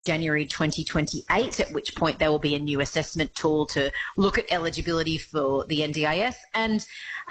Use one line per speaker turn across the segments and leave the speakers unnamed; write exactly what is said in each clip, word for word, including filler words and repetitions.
January twenty twenty-eight, at which point there will be a new assessment tool to look at eligibility for the N D I S, and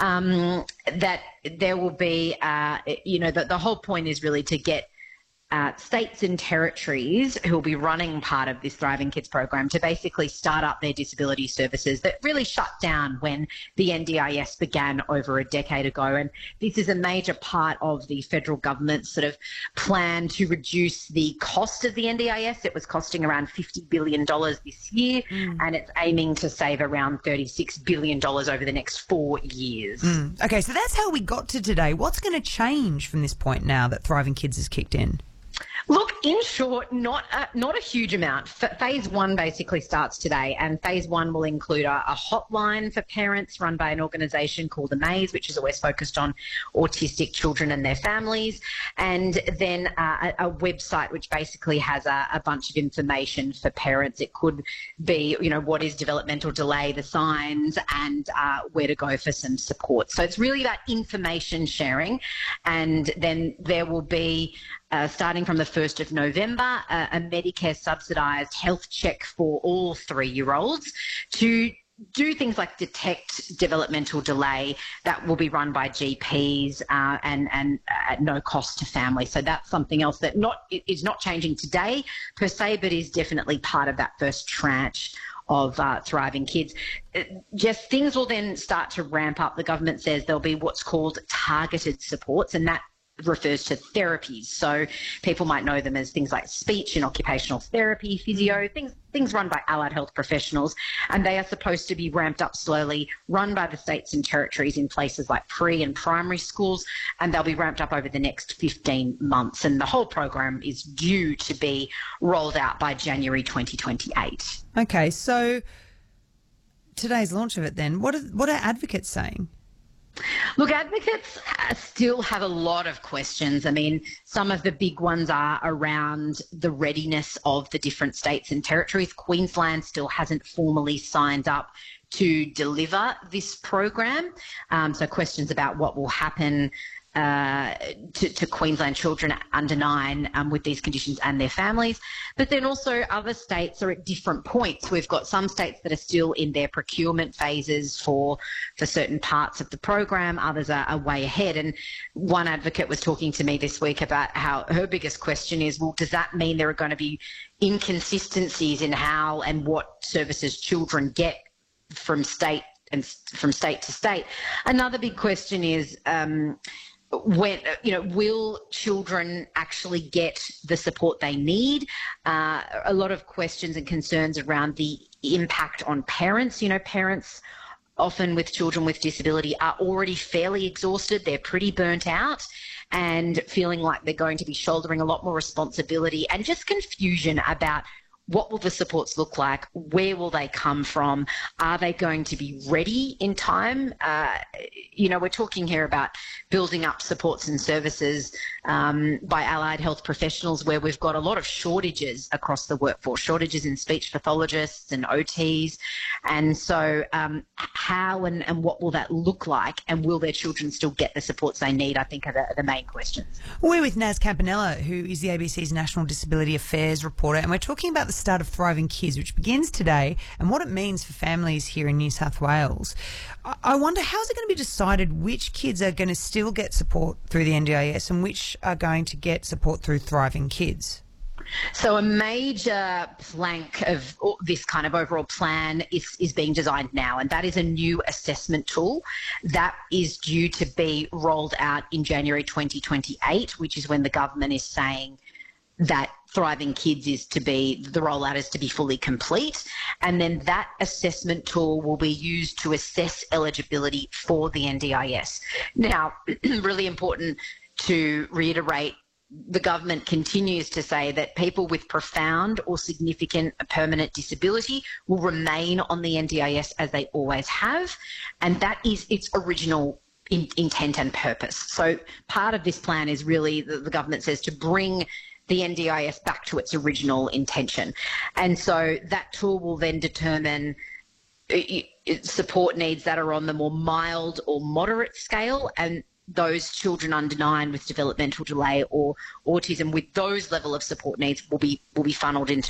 um, that there will be, uh, you know, the, the whole point is really to get Uh, states and territories who will be running part of this Thriving Kids program to basically start up their disability services that really shut down when the N D I S began over a decade ago. And this is a major part of the federal government's sort of plan to reduce the cost of the N D I S. It was costing around fifty billion dollars this year, mm. and it's aiming to save around thirty-six billion dollars over the next four years.
Mm. Okay, so that's how we got to today. What's going to change from this point now that Thriving Kids has kicked in?
Look, in short, not a, not a huge amount. F- phase one basically starts today, and phase one will include a, a hotline for parents run by an organisation called Amaze, which is always focused on autistic children and their families, and then uh, a, a website which basically has a, a bunch of information for parents. It could be, you know, what is developmental delay, the signs, and uh, where to go for some support. So it's really about information sharing, and then there will be, Uh, starting from the first of November, uh, a Medicare subsidised health check for all three-year-olds to do things like detect developmental delay. That will be run by G Ps uh, and, and at no cost to families. So that's something else that not is not changing today per se, but is definitely part of that first tranche of uh, Thriving Kids. Just things will then start to ramp up. The government says there'll be what's called targeted supports, and that refers to therapies. So people might know them as things like speech and occupational therapy, physio, things things run by allied health professionals, and they are supposed to be ramped up slowly, run by the states and territories in places like pre and primary schools, and they'll be ramped up over the next fifteen months. And the whole program is due to be rolled out by January twenty twenty-eight.
Okay, so today's launch of it then, what are, what are advocates saying?
Look, advocates still have a lot of questions. I mean, some of the big ones are around the readiness of the different states and territories. Queensland still hasn't formally signed up to deliver this program. Um, so questions about what will happen uh, to, to Queensland children under nine um, with these conditions and their families. But then also other states are at different points. We've got some states that are still in their procurement phases for, for certain parts of the program. Others are, are way ahead. And one advocate was talking to me this week about how her biggest question is, well, does that mean there are going to be inconsistencies in how and what services children get from state and from state to state? Another big question is, um, when, you know, will children actually get the support they need? Uh, a lot of questions and concerns around the impact on parents. You know, parents often with children with disability are already fairly exhausted. They're pretty burnt out and feeling like they're going to be shouldering a lot more responsibility, and just confusion about what will the supports look like? Where will they come from? Are they going to be ready in time? Uh, you know, we're talking here about building up supports and services um, by allied health professionals where we've got a lot of shortages across the workforce, shortages in speech pathologists and O Ts. And so um, how and, and what will that look like? And will their children still get the supports they need, I think, are the, are the main questions.
We're with Naz Campanella, who is the A B C's National Disability Affairs reporter, and we're talking about the start of Thriving Kids, which begins today, and what it means for families here in New South Wales. I wonder, how's it going to be decided which kids are going to still get support through the N D I S and which are going to get support through Thriving Kids?
So a major plank of this kind of overall plan is, is being designed now, and that is a new assessment tool that is due to be rolled out in January twenty twenty-eight, which is when the government is saying that Thriving Kids is to be, the rollout is to be fully complete. And then that assessment tool will be used to assess eligibility for the N D I S. Now, really important to reiterate, the government continues to say that people with profound or significant permanent disability will remain on the N D I S as they always have. And that is its original in, intent and purpose. So part of this plan is really, the, the government says, to bring the N D I S back to its original intention. And so that tool will then determine support needs that are on the more mild or moderate scale, and those children under nine with developmental delay or autism with those level of support needs will be will be funneled into